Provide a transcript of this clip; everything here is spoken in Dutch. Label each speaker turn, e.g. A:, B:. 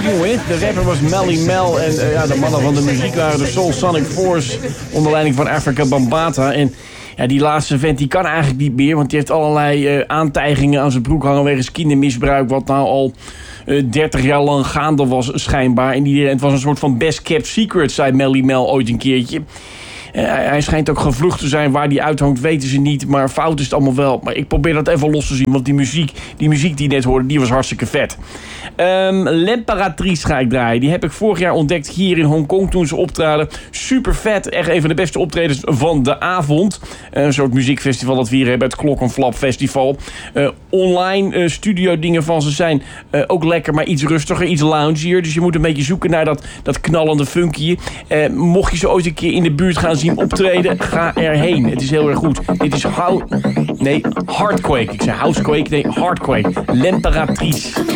A: jongen. De rapper was Melly Mel en de mannen van de muziek waren de Soul Sonic Force onder leiding van Afrika Bambaataa. En ja, die laatste vent die kan eigenlijk niet meer, want die heeft allerlei aantijgingen aan zijn broek hangen wegens kindermisbruik, wat nou al 30 jaar lang gaande was schijnbaar. En het was een soort van best kept secret, zei Melly Mel ooit een keertje. Hij schijnt ook gevlucht te zijn. Waar die uithangt weten ze niet. Maar fout is het allemaal wel. Maar ik probeer dat even los te zien. Want die muziek die je net hoorde, die was hartstikke vet. L'Imperatrice ga ik draaien. Die heb ik vorig jaar ontdekt hier in Hongkong toen ze optraden. Super vet. Echt een van de beste optredens van de avond. Een soort muziekfestival dat we hier hebben. Het Klokkenflap Festival. Online studio dingen van ze zijn ook lekker. Maar iets rustiger. Iets loungier. Dus je moet een beetje zoeken naar dat knallende funky. Mocht je ze ooit een keer in de buurt gaan zien optreden, ga erheen. Het is heel erg goed. Dit is Hardquake. Ik zei Housequake. Nee, Hardquake. L'Imperatrice.